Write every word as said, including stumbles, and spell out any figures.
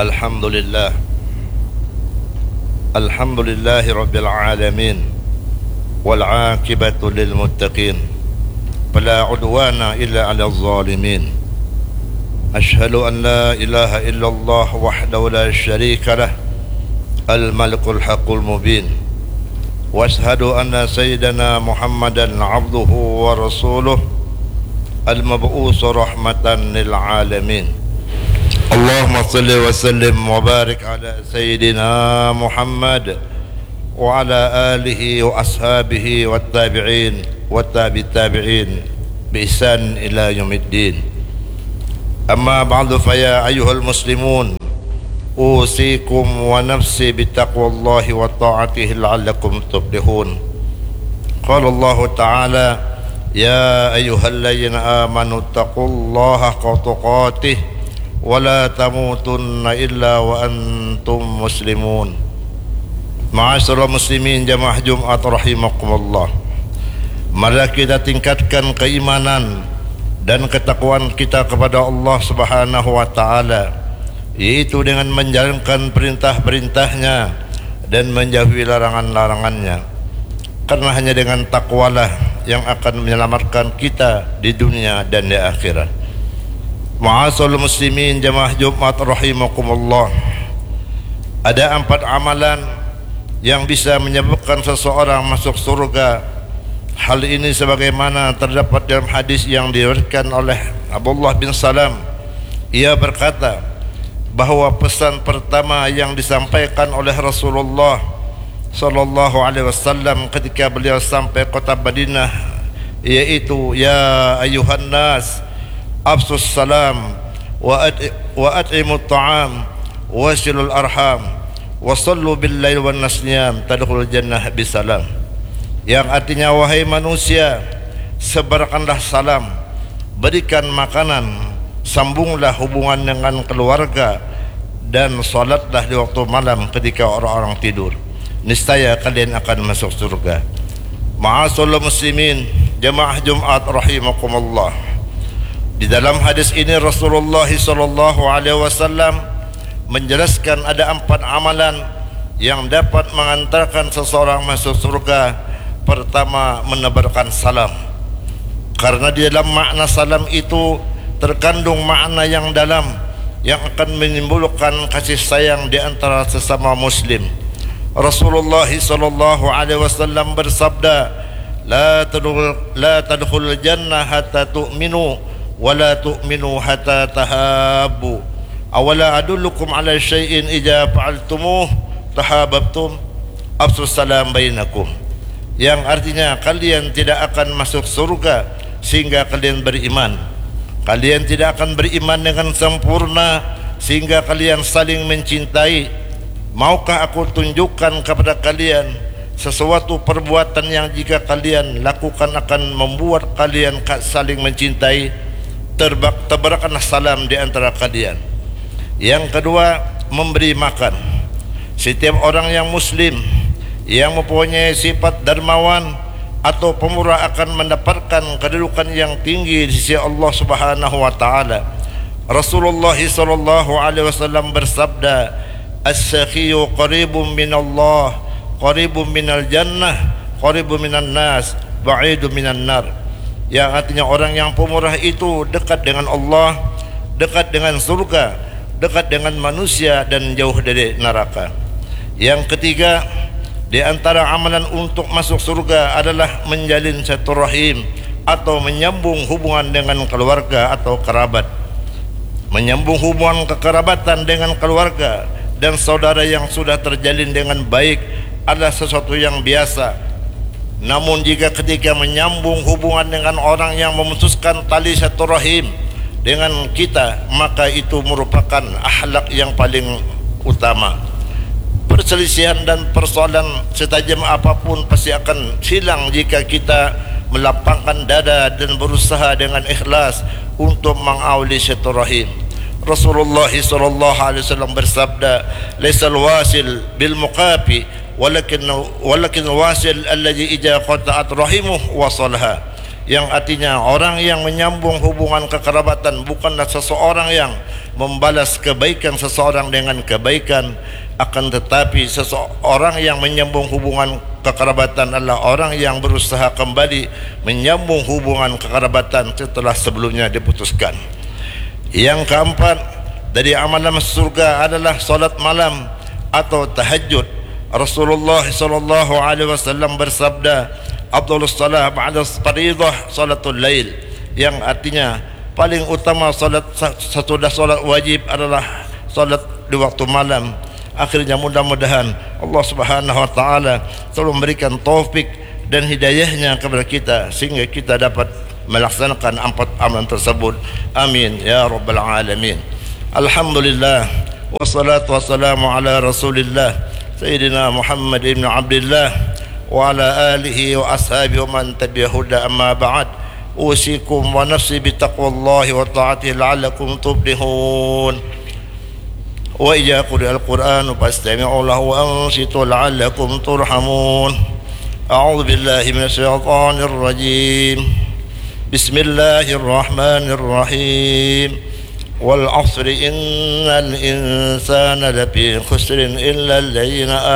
Alhamdulillah Alhamdulillahi Rabbil Alamin wal aqibatu lil muttaqin fala udwana illa 'alal zalimin. Ashhadu an la ilaha illallah wahdahu la syarika lah al malikul haqqul mubin wa ashhadu anna sayyidana Muhammadan 'abduhu wa rasuluh al mab'uts rahmatan lil alamin. Allahumma salli wa sallim wa barik ala sayyidina Muhammad wa ala alihi wa ashabihi wa tabi'in wa tabi' tabi'in bi ihsan ila yaumiddin. Amma ba'du, fa ya ayyuhal muslimun usikum wa nafsi bi taqwallahi wa ta'atihi la'allakum tuflihun. Qala Allah ta'ala ya ayyuhalladzina amanu taqullaha haqqa tuqatih wa la tamutunna illa wa antum muslimun. Ma'asyiral muslimin jamaah Jumat rahimakumullah, mari kita tingkatkan keimanan dan ketakwaan kita kepada Allah Subhanahu wa taala, yaitu dengan menjalankan perintah-perintahnya dan menjauhi larangan-larangannya. Karena hanya dengan takwalah yang akan menyelamatkan kita di dunia dan di akhirat. Ma'asyiral muslimin jamaah Jumat rahimakumullah, ada empat amalan yang bisa menyebabkan seseorang masuk surga. Hal ini sebagaimana terdapat dalam hadis yang diriwayatkan oleh Abdullah bin Salam. Ia berkata bahawa pesan pertama yang disampaikan oleh Rasulullah sallallahu alaihi wasallam ketika beliau sampai kota Madinah, yaitu ya ayuhan nas absus salam wa at'imut ta'am wasilul arham wasallu bil lail wan nasyam tadkhulul jannah bisalam. Yang artinya, wahai manusia, sebarkanlah salam, berikan makanan, sambunglah hubungan dengan keluarga, dan salatlah di waktu malam ketika orang-orang tidur. Niscaya kalian akan masuk surga. Ma'asyiral muslimin jamaah Jumat rahimakumullah, di dalam hadis ini Rasulullah sallallahu alaihi wasallam menjelaskan ada empat amalan yang dapat mengantarkan seseorang masuk surga. Pertama, menebarkan salam, karena di dalam makna salam itu terkandung makna yang dalam yang akan menimbulkan kasih sayang di antara sesama muslim. Rasulullah sallallahu alaihi wasallam bersabda, la tadkhul la tadkhulul jannah hatta tu'minu wa la tu'minu hatta tahabbu. Awala adullukum ala syai'in idza fa'altumuh tahabbtum afsus salam bainakum. Yang artinya, kalian tidak akan masuk surga sehingga kalian beriman. Kalian tidak akan beriman dengan sempurna sehingga kalian saling mencintai. Maukah aku tunjukkan kepada kalian sesuatu perbuatan yang jika kalian lakukan akan membuat kalian saling mencintai? Tebarkanlah salam di antara kalian. Yang kedua, memberi makan. Setiap orang yang muslim yang mempunyai sifat dermawan atau pemurah akan mendapatkan kedudukan yang tinggi di sisi Allah Subhanahu wa taala. Rasulullah sallallahu alaihi wasallam bersabda, as-sakhiyu qaribun minallah, qaribun minal jannah, qaribun minan nas, ba'idun minan nar. Yang artinya, orang yang pemurah itu dekat dengan Allah, dekat dengan surga, dekat dengan manusia, dan jauh dari neraka. Yang ketiga, di antara amalan untuk masuk surga adalah menjalin silaturahim atau menyambung hubungan dengan keluarga atau kerabat. Menyambung hubungan kekerabatan dengan keluarga dan saudara yang sudah terjalin dengan baik adalah sesuatu yang biasa. Namun jika ketika menyambung hubungan dengan orang yang memutuskan tali silaturahim dengan kita, maka itu merupakan akhlak yang paling utama. Perselisihan dan persoalan setajam apapun pasti akan hilang jika kita melapangkan dada dan berusaha dengan ikhlas untuk mengawali silaturahim. Rasulullah sallallahu alaihi wasallam bersabda, "Laisal wasil bil muqafi, walakin walakin wasil alladhi idza qata'at rahimuhu wasalha." Yang artinya, orang yang menyambung hubungan kekerabatan bukanlah seseorang yang membalas kebaikan seseorang dengan kebaikan, akan tetapi seseorang yang menyambung hubungan kekerabatan adalah orang yang berusaha kembali menyambung hubungan kekerabatan setelah sebelumnya diputuskan. Yang keempat, dari amalan surga adalah solat malam atau tahajud. Rasulullah sallallahu alaihi wasallam bersabda, "Afdhalus salah ba'da fardhidah salatul lail," yang artinya paling utama solat sesudah solat wajib adalah solat di waktu malam. Akhirnya mudah-mudahan Allah Subhanahu wa taala selalu memberikan taufik dan hidayahnya kepada kita sehingga kita dapat melaksanakan empat amalan tersebut. Amin ya rabbal alamin. Alhamdulillah wassalatu wassalamu ala Rasulillah Sayyidina Muhammad ibn Abdullah wa ala alihi wa ashabihi wa man tabi'ahu huda, amma ba'd. Usikum wa nafsi bi taqwallahi wa ta'atihi la'allakum tuflihun. Wa idza quri'a al-Qur'an fastami'u lahu wa ansitu la'allakum turhamun. A'udzu billahi minasy syaithanir rajim. Bismillahir rahmanir rahim. Wal 'asri innal insana lafi khusrin illa alladhina